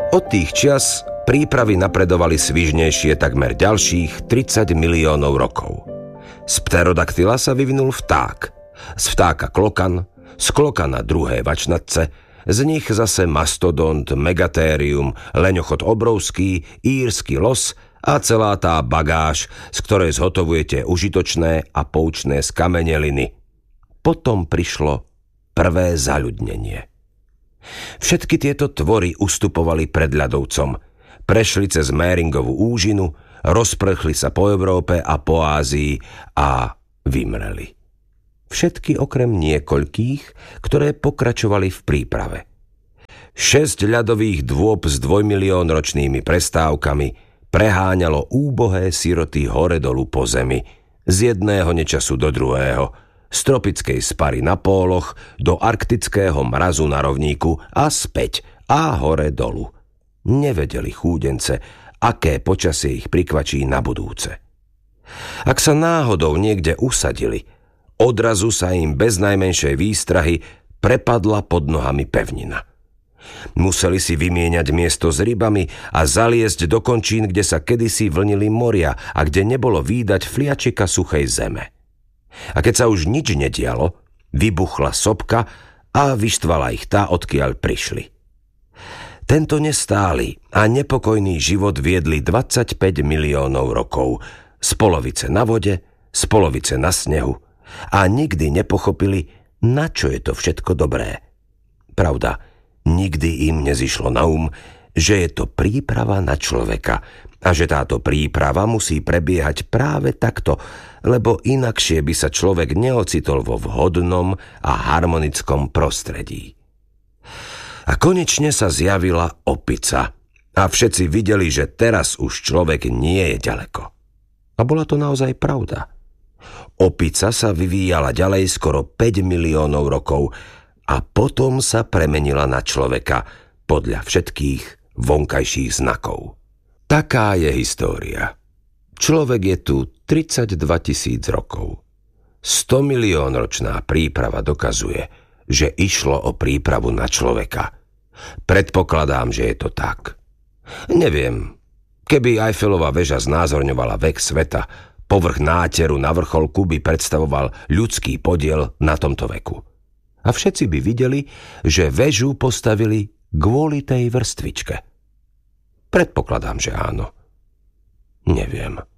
Od tých čias prípravy napredovali svižnejšie takmer ďalších 30 miliónov rokov. Z pterodaktyla sa vyvinul vták, z vtáka klokan, z klokana druhé vačnatce, z nich zase mastodont, megatérium, leňochod obrovský, írsky los a celá tá bagáž, z ktorej zhotovujete užitočné a poučné skameneliny. Potom prišlo prvé zaľudnenie. Všetky tieto tvory ustupovali pred ľadovcom, prešli cez Méringovú úžinu, rozprchli sa po Európe a po Ázii a vymreli. Všetky okrem niekoľkých, ktoré pokračovali v príprave. 6 ľadových dôb s 2-miliónročnými prestávkami preháňalo úbohé siroty hore-dolu po zemi, z jedného nečasu do druhého, z tropickej spary na póloch do arktického mrazu na rovníku a späť a hore-dolu. Nevedeli chúdence, aké počasie ich prikvačí na budúce. Ak sa náhodou niekde usadili, odrazu sa im bez najmenšej výstrahy prepadla pod nohami pevnina. Museli si vymieňať miesto s rybami a zaliesť do končín, kde sa kedysi vlnili moria a kde nebolo vídať fliačika suchej zeme. A keď sa už nič nedialo, vybuchla sopka a vyštvala ich tá, odkiaľ prišli. Tento nestály a nepokojný život viedli 25 miliónov rokov, z polovice na vode, z polovice na snehu, a nikdy nepochopili, na čo je to všetko dobré. Pravda, nikdy im nezišlo na že je to príprava na človeka a že táto príprava musí prebiehať práve takto, lebo inakšie by sa človek neocitol vo vhodnom a harmonickom prostredí. A konečne sa zjavila opica a všetci videli, že teraz už človek nie je ďaleko. A bola to naozaj pravda. Opica sa vyvíjala ďalej skoro 5 miliónov rokov a potom sa premenila na človeka podľa všetkých vonkajších znakov. Taká je história. Človek je tu 32 000 rokov. 100 miliónročná príprava dokazuje, že išlo o prípravu na človeka. Predpokladám, že je to tak. Neviem, keby Eiffelova väža znázorňovala vek sveta, povrch náteru na vrcholku by predstavoval ľudský podiel na tomto veku. A všetci by videli, že väžu postavili kvôli tej vrstvičke. Predpokladám, že áno. Neviem.